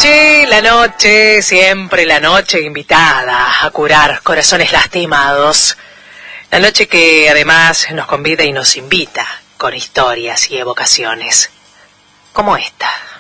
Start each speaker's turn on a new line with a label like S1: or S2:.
S1: noche, siempre la noche invitada a curar corazones lastimados. La noche que además nos convida y nos invita con historias y evocaciones, como esta.